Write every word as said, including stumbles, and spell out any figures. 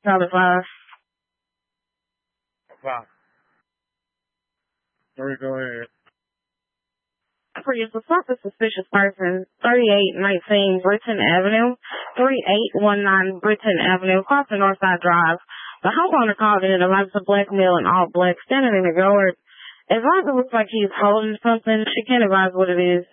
Probably five. Five. Sorry, go ahead. Prius, report the suspicious person, thirty-eight nineteen Britton Avenue, thirty-eight nineteen Britton Avenue, across the Northside Drive. The homeowner called in about a black male in all black standing in the yard. As long as it looks like he's holding something, she can't advise what it is.